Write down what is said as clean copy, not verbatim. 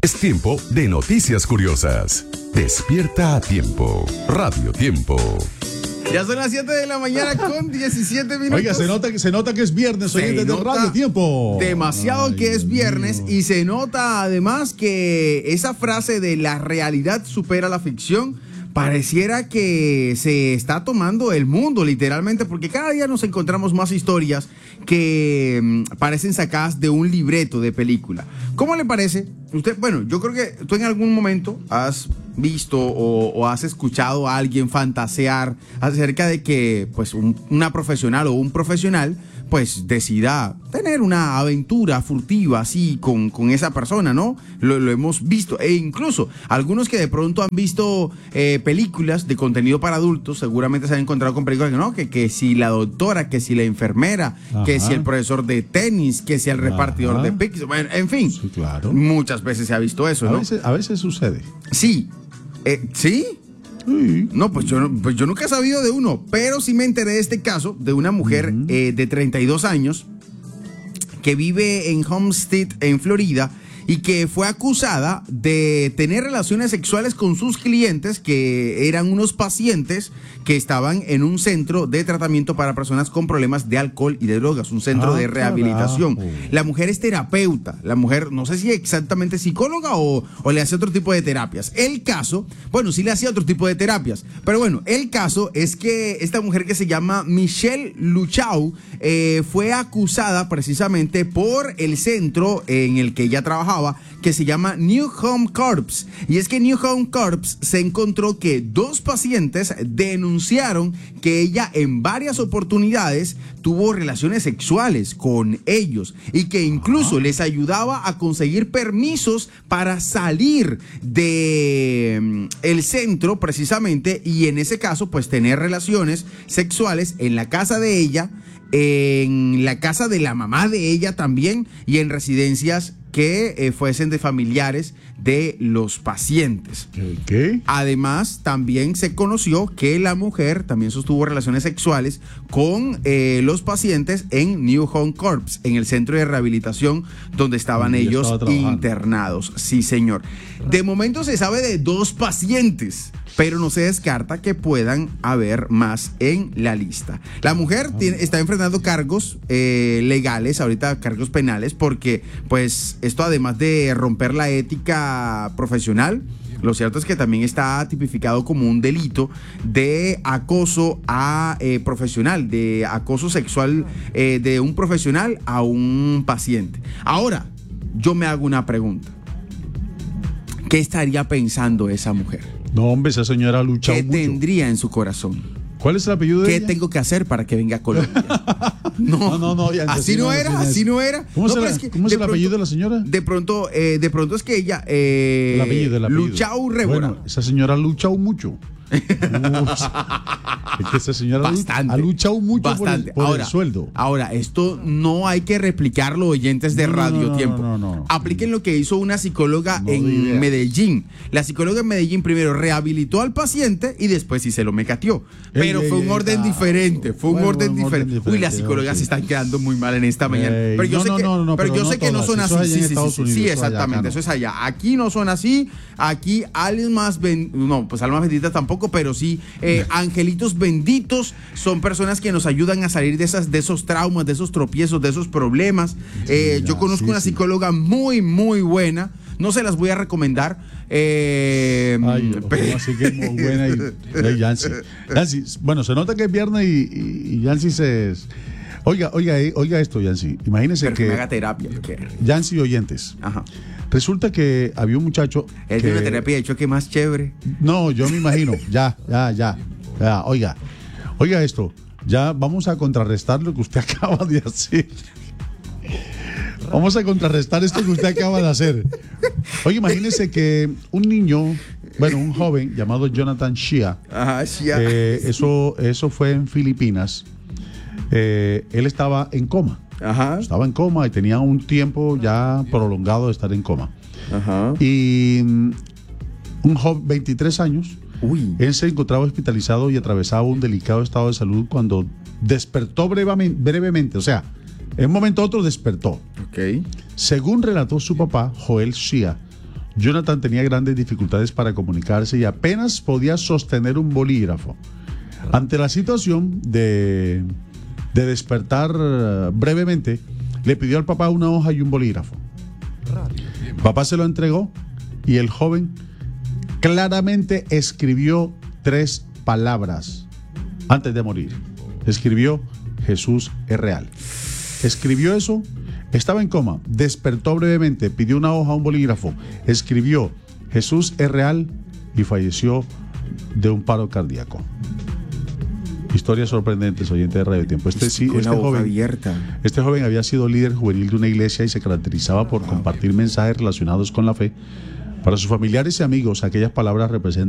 Es tiempo de noticias curiosas. Despierta a tiempo. Radio Tiempo. Ya son las 7 de la mañana con 17 minutos. Oiga, se nota que es viernes hoy desde Radio Tiempo. Demasiado que es viernes, Dios. y se nota además que esa frase de la realidad supera la ficción pareciera que se está tomando el mundo literalmente, porque cada día nos encontramos más historias que parecen sacadas de un libreto de película. ¿Cómo le parece? Usted, bueno, yo creo que tú en algún momento has visto o has escuchado a alguien fantasear acerca de que pues una profesional o un profesional pues decida tener una aventura furtiva así con esa persona, ¿no? Lo hemos visto, e incluso algunos que de pronto han visto películas de contenido para adultos, seguramente se han encontrado con películas que no, que si la doctora, que si la enfermera, Ajá. que si el profesor de tenis, que si el repartidor Ajá. de pizzas, bueno, en fin, Sí, claro. muchas veces se ha visto eso, ¿no? A veces sucede. Sí, ¿sí? Sí. No, pues yo nunca he sabido de uno, pero sí me enteré de este caso de una mujer de 32 años que vive en Homestead, en Florida, y que fue acusada de tener relaciones sexuales con sus clientes, que eran unos pacientes que estaban en un centro de tratamiento para personas con problemas de alcohol y de drogas, un centro de rehabilitación. Carajo. La mujer es terapeuta, la mujer no sé si exactamente psicóloga o le hace otro tipo de terapias. El caso, bueno, sí le hacía otro tipo de terapias, pero bueno, el caso es que esta mujer que se llama Michelle Luchau fue acusada precisamente por el centro en el que ella trabajaba, que se llama New Home Corps. Y es que New Home Corps se encontró que dos pacientes denunciaron que ella en varias oportunidades tuvo relaciones sexuales con ellos y que incluso les ayudaba a conseguir permisos para salir de el centro precisamente, y en ese caso pues tener relaciones sexuales en la casa de ella, en la casa de la mamá de ella también, y en residencias que fuesen de familiares de los pacientes. ¿Qué? Además, también se conoció que la mujer también sostuvo relaciones sexuales con los pacientes en New Home Corps, en el centro de rehabilitación donde estaban Ella ellos estaba trabajando. internados. Sí, señor. De momento se sabe de 2 pacientes, pero no se descarta que puedan haber más en la lista. La mujer está enfrentando cargos legales, ahorita cargos penales, porque pues esto, además de romper la ética profesional, lo cierto es que también está tipificado como un delito de acoso a profesional, de acoso sexual de un profesional a un paciente. Ahora, yo me hago una pregunta. ¿Qué estaría pensando esa mujer? No, hombre, esa señora ha luchado ¿Qué mucho. tendría en su corazón? ¿Cuál es el apellido de ¿Qué ella? tengo que hacer para que venga a Colombia? No, ya, así no era, así no era. ¿Cómo No, es, pero ¿cómo es de el apellido de la señora? De pronto es que ella, El apellido. Luchau Rébora. Bueno, esa señora ha luchado mucho. Es que esa señora ha luchado mucho bastante. por el sueldo. Ahora, esto no hay que replicarlo, oyentes de Radio Tiempo. No. Apliquen lo que hizo una psicóloga en Medellín. La psicóloga en Medellín primero rehabilitó al paciente y después sí se lo mecateó. Pero fue un orden diferente. Fue un orden diferente. Uy, las psicólogas se están quedando muy mal en esta mañana. Pero yo sé que no son así. Sí, exactamente. Eso es allá. Aquí no son así. Aquí almas benditas tampoco, pero sí angelitos benditos. Son personas que nos ayudan a salir de esos traumas, de esos tropiezos, de esos problemas. Yo conozco una psicóloga muy, muy buena. No se las voy a recomendar. Así que muy buena. Yancy, bueno, se nota que es viernes y Yancy se... Oiga esto, Yancy. Imagínense pero que me haga terapia. Yancy, oyentes. Ajá. Resulta que había un muchacho. Él tiene una terapia de choque más chévere. No, yo me imagino. Ya. Oiga esto. Ya vamos a contrarrestar lo que usted acaba de hacer. Vamos a contrarrestar esto que usted acaba de hacer. Oye, imagínese que un niño, un joven llamado Jonathan Shia. Ajá, Shia. Eso fue en Filipinas. Él estaba en coma. Ajá. Estaba en coma y tenía un tiempo ya prolongado de estar en coma. Ajá. Y un joven, 23 años, él se encontraba hospitalizado y atravesaba un delicado estado de salud cuando despertó brevemente. O sea, en un momento u otro despertó. Ok. Según relató su papá, Joel Shia, Jonathan tenía grandes dificultades para comunicarse y apenas podía sostener un bolígrafo. Ante la situación de despertar brevemente, le pidió al papá una hoja y un bolígrafo. Papá se lo entregó y el joven claramente escribió 3 palabras antes de morir. Escribió: Jesús es real. Escribió eso, estaba en coma, despertó brevemente, pidió una hoja, un bolígrafo, escribió: Jesús es real, y falleció de un paro cardíaco. Historias sorprendentes, oyente de Radio Tiempo. Este joven había sido líder juvenil de una iglesia y se caracterizaba por compartir mensajes relacionados con la fe. Para sus familiares y amigos, aquellas palabras representan